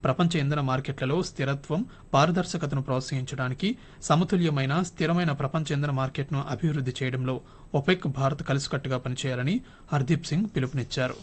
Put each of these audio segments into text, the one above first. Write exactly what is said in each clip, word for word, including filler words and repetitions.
ప్రపంచ ఇంధన మార్కెట్లలో స్థిరత్వం, పారదర్శకతను ప్రోత్సహించడానికి సమతుల్యమైన, స్థిరమైన ప్రపంచ ఇంధన మార్కెట్ను అభివృద్ధి చేయడంలో ఒపెక్, భారత్ కలిసికట్టుగా పనిచేయాలని హర్దీప్ సింగ్ పిలుపునిచ్చారు.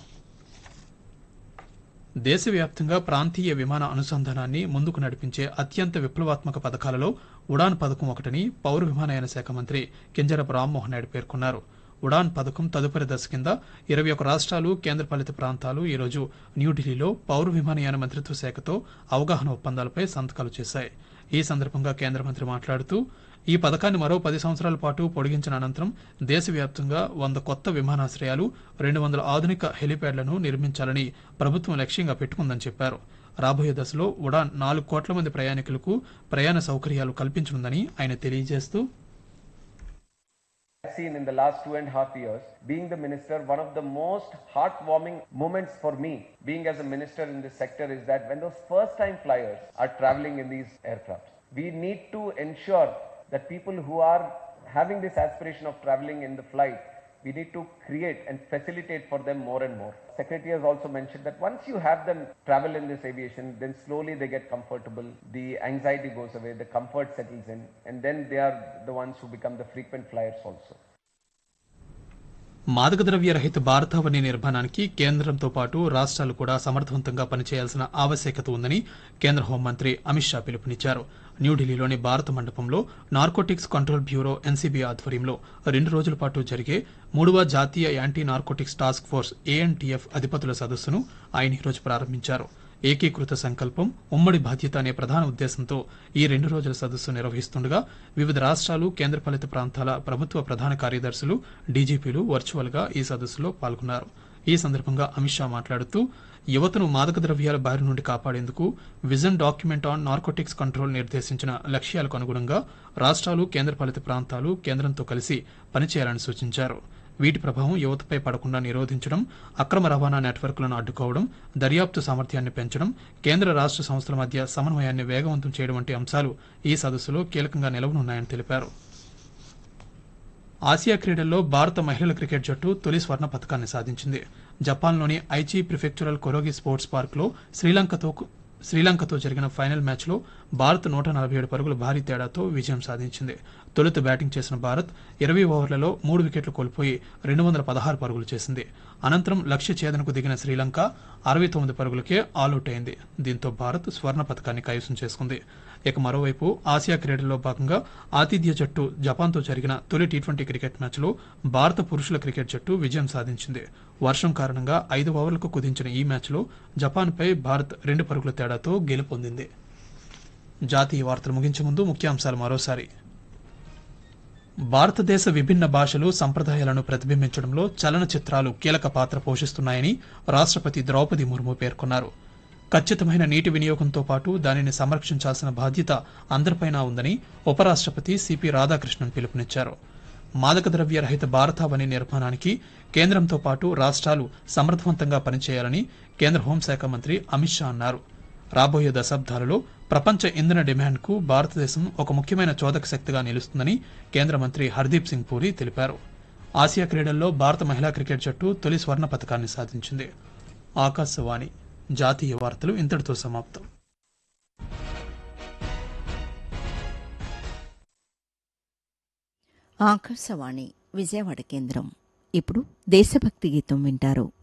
దేశవ్యాప్తంగా ప్రాంతీయ విమాన అనుసంధానాన్ని ముందుకు నడిపించే అత్యంత విప్లవాత్మక పథకాలలో ఉడాన్ పథకం ఒకటని పౌర విమానయాన శాఖ మంత్రి కింజరపు రామ్మోహన్ నాయుడు పేర్కొన్నారు. ఉడాన్ పథకం తదుపరి దశ కింద ఇరవై ఒక రాష్ట్రాలు, కేంద్రపాలిత ప్రాంతాలు ఈరోజు న్యూఢిల్లీలో పౌర విమానయాన మంత్రిత్వ శాఖతో అవగాహన ఒప్పందాలపై సంతకాలు చేశాయి. ఈ సందర్భంగా కేంద్ర మంత్రి మాట్లాడుతూ, ఈ పథకాన్ని మరో పది సంవత్సరాల పాటు పొడిగించిన అనంతరం దేశవ్యాప్తంగా వంద కొత్త విమానాశ్రయాలు, రెండు వందల ఆధునిక హెలిప్యాడ్లను నిర్మించాలని ప్రభుత్వం లక్ష్యంగా పెట్టుకుందని చెప్పారు. రాబోయే దశలో ఉడాన్ నాలుగు కోట్ల మంది ప్రయాణికులకు ప్రయాణ సౌకర్యాలు కల్పించనుందని ఆయన తెలియజేస్తూ, I've seen in the last two and a half years, being the minister, one of the most heartwarming moments for me, being as a minister in this sector, is that when those first-time flyers are traveling in these aircraft, we need to ensure that people who are having this aspiration of traveling in the flight, we need to create and facilitate for them more and more. Secretary has also mentioned that once you have them travel in this aviation, then slowly they get comfortable, the anxiety goes away, the comfort settles in, and then they are the ones who become the frequent flyers also. మాదక ద్రవ్య రహిత భారతావని నిర్మాణానికి కేంద్రంతో పాటు రాష్ట్రాలు కూడా సమర్థవంతంగా పనిచేయాల్సిన ఆవశ్యకత ఉందని కేంద్ర హోంమంత్రి అమిత్ షా పిలుపునిచ్చారు. న్యూఢిల్లీలోని భారత మండపంలో నార్కోటిక్స్ కంట్రోల్ బ్యూరో ఎన్సీబీ ఆధ్వర్యంలో రెండు రోజుల పాటు జరిగే మూడవ జాతీయ anti narcotics task force ANTF అధిపతుల సదస్సును ఆయన ఈరోజు ప్రారంభించారు. ఏకీకృత సంకల్పం, ఉమ్మడి బాధ్యత అనే ప్రధాన ఉద్దేశంతో ఈ రెండు రోజుల సదస్సు నిర్వహిస్తుండగా వివిధ రాష్ట్రాలు, కేంద్రపాలిత ప్రాంతాల ప్రభుత్వ ప్రధాన కార్యదర్శులు, డీజీపీలు వర్చువల్ గా ఈ సదస్సులో పాల్గొన్నారు. ఈ సందర్భంగా అమిత్ షా మాట్లాడుతూ, యువతను మాదక ద్రవ్యాల బారి నుండి కాపాడేందుకు vision document on narcotics control నిర్దేశించిన లక్ష్యాలకు అనుగుణంగా రాష్ట్రాలు, కేంద్రపాలిత ప్రాంతాలు కేంద్రంతో కలిసి పనిచేయాలని సూచించారు. వీటి ప్రభావం యువతపై పడకుండా నిరోధించడం, అక్రమ రవాణా నెట్వర్క్లను అడ్డుకోవడం, దర్యాప్తు సామర్థ్యాన్ని పెంచడం, కేంద్ర రాష్ట్ర సంస్థల మధ్య సమన్వయాన్ని వేగవంతం చేయడం వంటి అంశాలు ఈ సదస్సులో కీలకంగా నిలవనున్నాయని తెలిపారు. ఆసియా క్రీడల్లో భారత మహిళల క్రికెట్ జట్టు తొలి స్వర్ణ పతకాన్ని సాధించింది. జపాన్లోని ఐచి ప్రిఫెక్చురల్ కొరోగి స్పోర్ట్స్ పార్క్లో శ్రీలంకతో శ్రీలంకతో జరిగిన ఫైనల్ మ్యాచ్లో భారత్ నూట నలభై ఏడు పరుగుల భారీ తేడాతో విజయం సాధించింది. తొలుత బ్యాటింగ్ చేసిన భారత్ ఇరవై ఓవర్లలో మూడు వికెట్లు కోల్పోయి రెండు వందల పదహారు పరుగులు చేసింది. అనంతరం లక్ష్య ఛేదనకు దిగిన శ్రీలంక అరవై తొమ్మిది పరుగులకే ఆలౌట్ అయింది. దీంతో భారత్ స్వర్ణ పతకాన్ని కైవసం చేసుకుంది. ఇక మరోవైపు ఆసియా క్రీడల్లో భాగంగా ఆతిథ్య జట్టు జపాన్తో జరిగిన తొలి టీ ట్వంటీ క్రికెట్ మ్యాచ్లో భారత పురుషుల క్రికెట్ జట్టు విజయం సాధించింది. వర్షం కారణంగా ఐదు ఓవర్లకు కుదించిన ఈ మ్యాచ్లో జపాన్పై భారత్ రెండు పరుగుల తేడాతో గెలుపొందింది. జాతీయ వార్తలు ముగించే ముందు ముఖ్యాంశాలు మరోసారి. భారతదేశ విభిన్న భాషలు, సంప్రదాయాలను ప్రతిబింబించడంలో చలనచిత్రాలు కీలక పాత్ర పోషిస్తున్నాయని రాష్ట్రపతి ద్రౌపది ముర్ము పేర్కొన్నారు. ఖచ్చితమైన నీటి వినియోగంతో పాటు దానిని సంరక్షించాల్సిన బాధ్యత అందరిపైనా ఉందని ఉపరాష్ట్రపతి సిపి రాధాకృష్ణన్ పిలుపునిచ్చారు. మాదక ద్రవ్య రహిత భారతావని నిర్మాణానికి కేంద్రంతో పాటు రాష్ట్రాలు సమర్థవంతంగా పనిచేయాలని కేంద్ర హోంశాఖ మంత్రి అమిత్ షా అన్నారు. రాబోయే దశాబ్దాలలో ప్రపంచ ఇంధన డిమాండ్కు భారతదేశం ఒక ముఖ్యమైన చోదక శక్తిగా నిలుస్తుందని కేంద్ర మంత్రి హర్దీప్ సింగ్ పూరి తెలిపారు. ఆసియా క్రీడల్లో భారత మహిళా క్రికెట్ జట్టు తొలి స్వర్ణ పతకాన్ని సాధించింది. ఆకాశవాణి జాతీయ వార్తలు ఇంతటితో సమాప్తం. ఆకాశవాణి విజయవాడ కేంద్రం. ఇప్పుడు దేశభక్తి గీతం వింటారు.